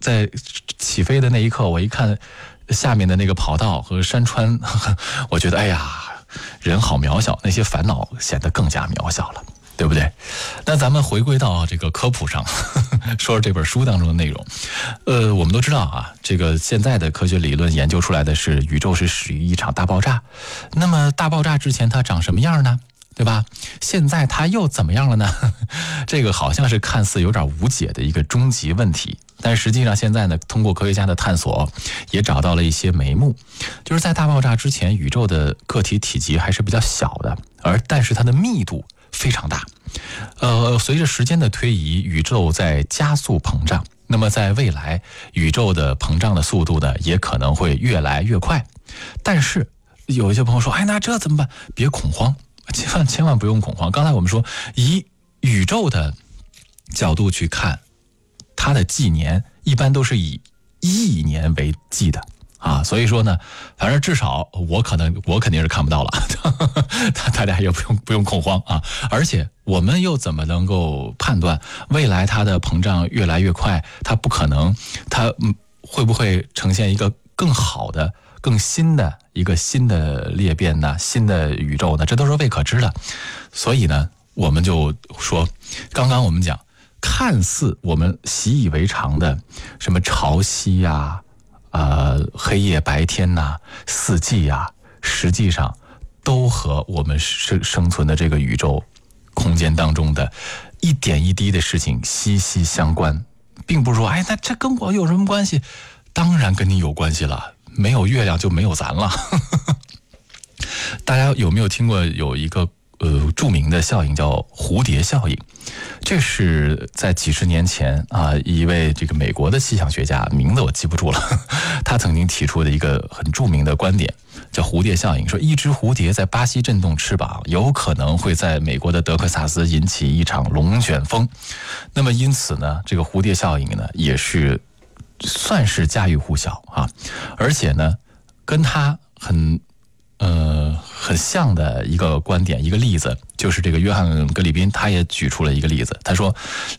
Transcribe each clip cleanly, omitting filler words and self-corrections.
在起飞的那一刻，我一看下面的那个跑道和山川，我觉得哎呀，人好渺小，那些烦恼显得更加渺小了，对不对？那咱们回归到这个科普上，说说这本书当中的内容。我们都知道啊，这个现在的科学理论研究出来的是宇宙是始于一场大爆炸。那么大爆炸之前它长什么样呢？对吧？现在它又怎么样了呢？这个好像是看似有点无解的一个终极问题，但实际上现在呢，通过科学家的探索，也找到了一些眉目。就是在大爆炸之前，宇宙的个体体积还是比较小的，但是它的密度非常大。随着时间的推移，宇宙在加速膨胀。那么在未来，宇宙的膨胀的速度呢，也可能会越来越快。但是有一些朋友说，哎，那这怎么办？别恐慌。千万不用恐慌。刚才我们说，以宇宙的角度去看，它的纪年一般都是以亿年为计的啊，所以说呢，反正至少我肯定是看不到了，大家也不用恐慌啊。而且我们又怎么能够判断未来它的膨胀越来越快，它不可能，它会不会呈现一个更好的？更新的一个新的裂变呢，新的宇宙呢，这都是未可知的。所以呢，我们就说，刚刚我们讲，看似我们习以为常的什么潮汐呀、黑夜白天呐、四季呀，实际上都和我们生存的这个宇宙空间当中的一点一滴的事情息息相关，并不是说，哎，那这跟我有什么关系？当然跟你有关系了。没有月亮就没有咱了。大家有没有听过有一个著名的效应叫蝴蝶效应？这是在几十年前啊，一位这个美国的气象学家，名字我记不住了，他曾经提出的一个很著名的观点，叫蝴蝶效应，说一只蝴蝶在巴西震动翅膀，有可能会在美国的德克萨斯引起一场龙卷风。那么因此呢，这个蝴蝶效应呢，也是算是家喻户晓啊，而且呢，跟他很像的一个观点，一个例子，就是这个约翰·格里宾，他也举出了一个例子。他说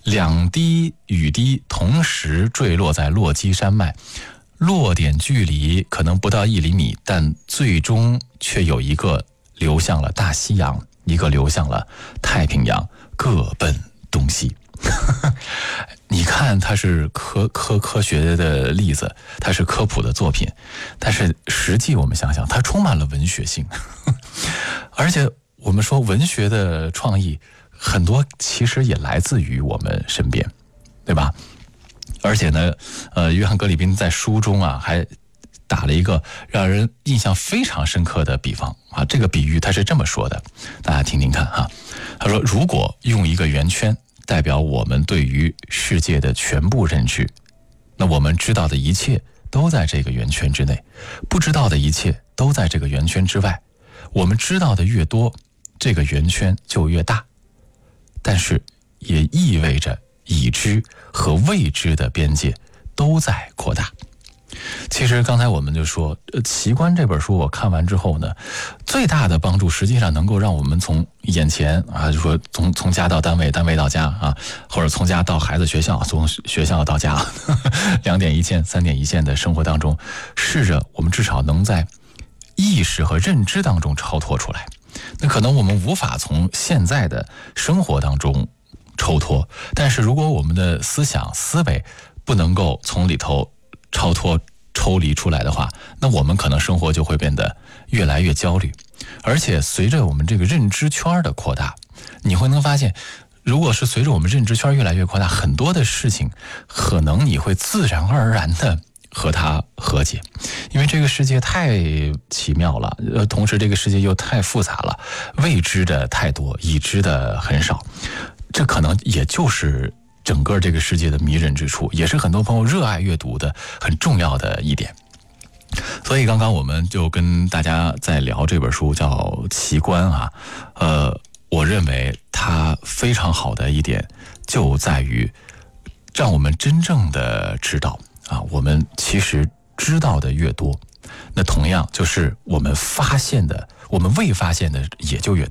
，2滴雨滴同时坠落在落基山脉，落点距离可能不到1厘米，但最终却有一个流向了大西洋，一个流向了太平洋，各奔东西。你看，它是科学的例子，它是科普的作品，但是实际我们想想，它充满了文学性，而且我们说文学的创意很多其实也来自于我们身边，对吧？而且呢，约翰·格里宾在书中啊还打了一个让人印象非常深刻的比方啊，这个比喻他是这么说的，大家听听看哈。他说，如果用一个圆圈代表我们对于世界的全部认知，那我们知道的一切都在这个圆圈之内，不知道的一切都在这个圆圈之外。我们知道的越多，这个圆圈就越大，但是也意味着已知和未知的边界都在扩大。其实刚才我们就说，奇观这本书我看完之后呢，最大的帮助实际上能够让我们从眼前啊，就说从家到单位，单位到家啊，或者从家到孩子学校，从学校到家，2点一线、3点一线的生活当中，试着我们至少能在意识和认知当中超脱出来。那可能我们无法从现在的生活当中抽脱，但是如果我们的思想思维不能够从里头抽离出来的话，那我们可能生活就会变得越来越焦虑。而且随着我们这个认知圈的扩大，你会能发现，如果是随着我们认知圈越来越扩大，很多的事情可能你会自然而然的和它和解，因为这个世界太奇妙了，同时这个世界又太复杂了，未知的太多，已知的很少，这可能也就是整个这个世界的迷人之处，也是很多朋友热爱阅读的很重要的一点。所以刚刚我们就跟大家在聊这本书叫《奇观》啊，我认为它非常好的一点就在于让我们真正的知道啊，我们其实知道的越多，那同样就是我们发现的，我们未发现的也就越多。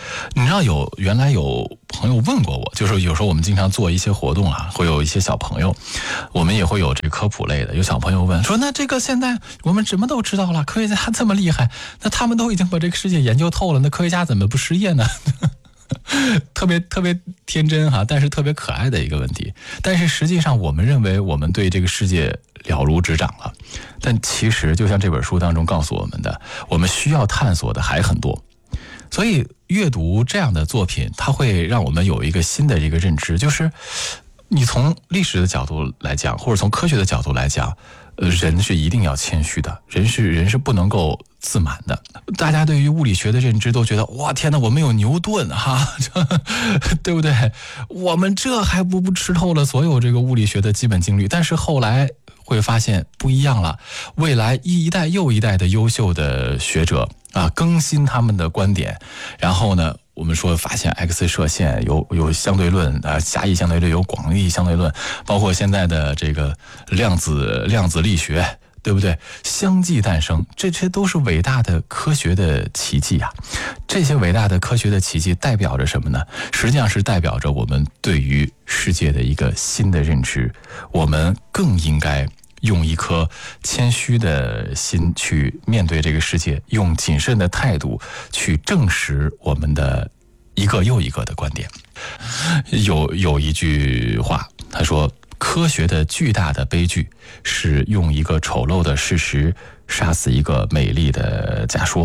你知道原来有朋友问过我，就是有时候我们经常做一些活动啊，会有一些小朋友，我们也会有这个科普类的，有小朋友问说，那这个现在我们什么都知道了，科学家这么厉害，那他们都已经把这个世界研究透了，那科学家怎么不失业呢？特别天真哈，但是特别可爱的一个问题。但是实际上我们认为我们对这个世界了如指掌了，但其实就像这本书当中告诉我们的，我们需要探索的还很多。所以阅读这样的作品，它会让我们有一个新的一个认知，就是你从历史的角度来讲，或者从科学的角度来讲，人是一定要谦虚的，人是不能够自满的。大家对于物理学的认知都觉得，哇天哪，我们有牛顿哈，对不对？我们这还不吃透了所有这个物理学的基本定律。但是后来会发现不一样了，未来一代又一代的优秀的学者啊，更新他们的观点，然后呢，我们说发现 X 射线有相对论啊，狭义相对论有广义相对论，包括现在的这个量子力学，对不对？相继诞生，这些都是伟大的科学的奇迹啊！这些伟大的科学的奇迹代表着什么呢？实际上是代表着我们对于世界的一个新的认知，我们更应该用一颗谦虚的心去面对这个世界，用谨慎的态度去证实我们的一个又一个的观点。有一句话，他说，科学的巨大的悲剧是用一个丑陋的事实杀死一个美丽的假说。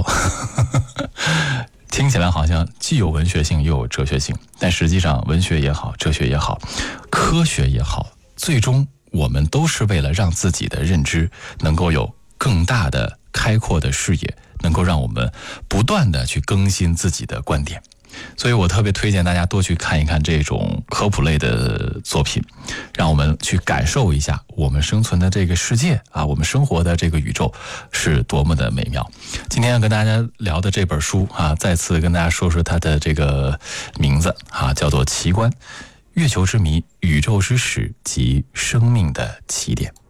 听起来好像既有文学性又有哲学性，但实际上文学也好，哲学也好，科学也好，最终我们都是为了让自己的认知能够有更大的开阔的视野，能够让我们不断的去更新自己的观点。所以我特别推荐大家多去看一看这种科普类的作品，让我们去感受一下我们生存的这个世界啊，我们生活的这个宇宙是多么的美妙。今天要跟大家聊的这本书啊，再次跟大家说说它的这个名字啊，叫做《奇观：月球之谜、宇宙之始及生命的起点》。